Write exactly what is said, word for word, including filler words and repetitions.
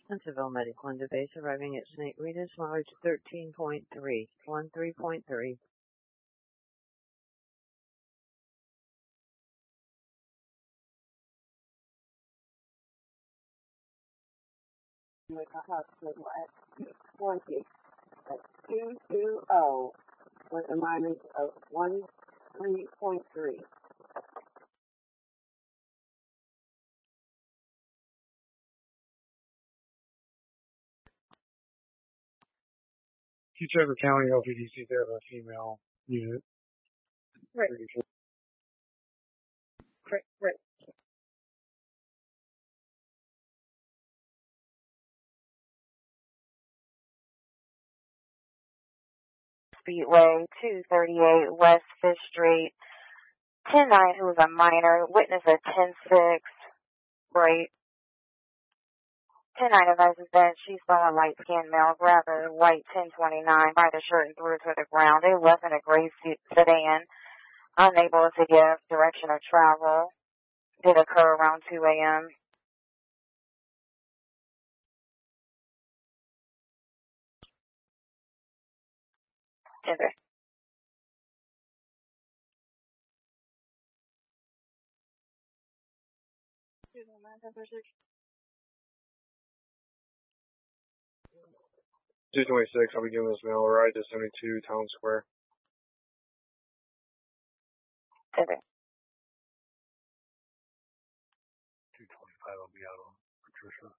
Centerville Medical and Base arriving at Saint Rita's, mileage thirteen point three, thirteen point three. With the hospital at twenty, at two two zero, with a mileage of thirteen point three. Trevor County L P D C, they have a female unit. Right. Right, right. Speedway, two thirty-eight West Fifth Street, ten nine, who was a minor, witness at ten six, right. ten nine advises that she saw a light-skinned male grab her white ten twenty-nine by the shirt and threw her to the ground. They left in a gray sedan, unable to give direction of travel. Did occur around two a.m. Gender. two twenty-six, I'll be giving this male a ride to seventy-two Town Square. Gender.